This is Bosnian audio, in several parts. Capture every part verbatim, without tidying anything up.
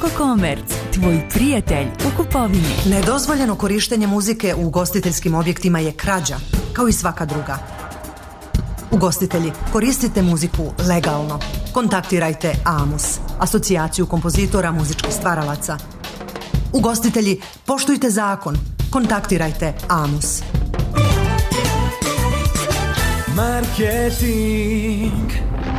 Banko Komerc, tvoj prijatelj u kupovini. Nedozvoljeno korištenje muzike u ugostiteljskim objektima je krađa, kao i svaka druga. Ugostitelji, koristite muziku legalno. Kontaktirajte AMUS, asocijaciju kompozitora muzičkih stvaralaca. Ugostitelji, poštujte zakon. Kontaktirajte AMUS. Marketing.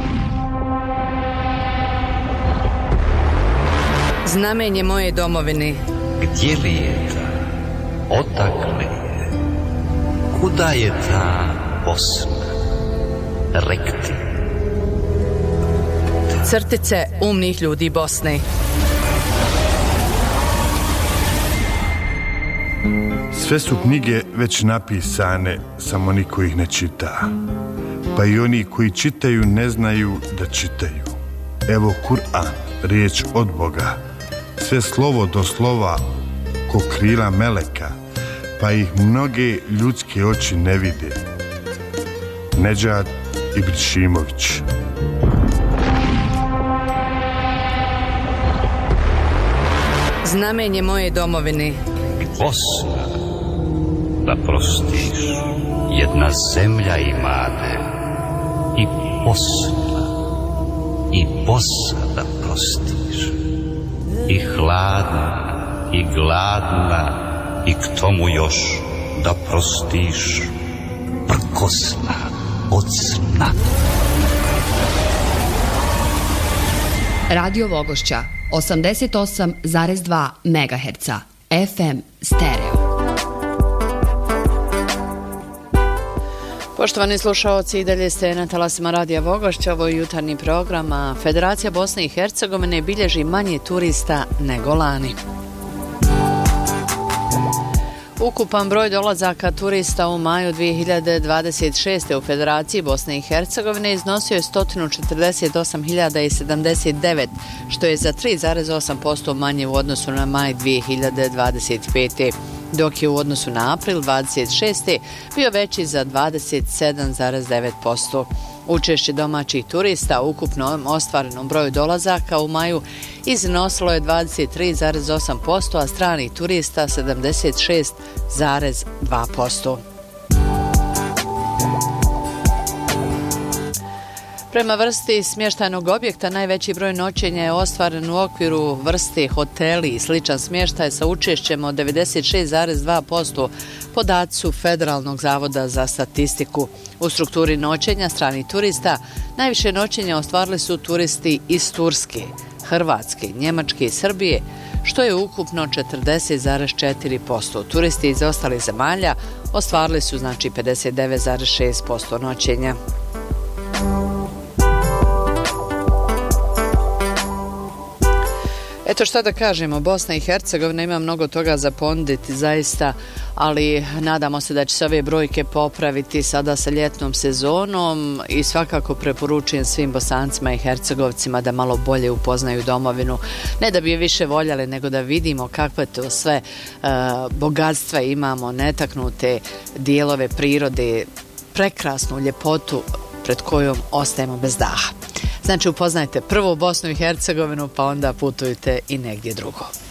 Znamenje moje domovine. Gdje li je ta? Odakle je? Kuda je ta Bosna? Rekti. Crtice umnih ljudi Bosne. Sve su knjige već napisane, samo niko ih ne čita. Pa i oni koji čitaju ne znaju da čitaju. Evo Kur'an, riječ od Boga. Sve slovo do slova ko krila meleka, pa ih mnoge ljudske oči ne vide. Nedžad Ibrišimović. Znamenje moje domovine. Bosna, da prostiš, jedna zemlja imate. I Bosna, i Bosa da prostiš. I hladna, i gladna, i k tomu još da prostiš. Prkosna od sna. Radio Vogošća, osamdeset osam zarez dva megaherca, F M stereo. Poštovani slušaoci, i dalje ste na talasima Radija Vogošća, ovo je jutarnji program, a Federacija Bosne i Hercegovine bilježi manje turista nego lani. Ukupan broj dolazaka turista u maju dvije hiljade dvadeset šeste. u Federaciji Bosne i Hercegovine iznosio je sto četrdeset osam hiljada sedamdeset devet, što je za tri zarez osam posto manje u odnosu na maj dvije hiljade dvadeset pete. dok je u odnosu na april dvadeset šeste. bio veći za dvadeset sedam zarez devet posto. Učešće domaćih turista u ukupnom ostvarenom broju dolazaka u maju iznosilo je dvadeset tri zarez osam posto, a stranih turista sedamdeset šest zarez dva posto. Prema vrsti smještajnog objekta najveći broj noćenja je ostvaren u okviru vrste hoteli i sličan smještaj sa učešćem od devedeset šest zarez dva posto, podaci su Federalnog zavoda za statistiku. U strukturi noćenja stranih turista najviše noćenja ostvarili su turisti iz Turske, Hrvatske, Njemačke i Srbije, što je ukupno četrdeset zarez četiri posto. Turisti iz ostalih zemalja ostvarili su znači pedeset devet zarez šest posto noćenja. Eto šta da kažemo, Bosna i Hercegovina ima mnogo toga za ponuditi zaista, ali nadamo se da će se ove brojke popraviti sada sa ljetnom sezonom i svakako preporučujem svim Bosancima i Hercegovcima da malo bolje upoznaju domovinu. Ne da bi je više voljeli, nego da vidimo kakve to sve uh, bogatstva imamo, netaknute dijelove prirode, prekrasnu ljepotu pred kojom ostajemo bez daha. Znači upoznajte prvo Bosnu i Hercegovinu, pa onda putujte i negdje drugo.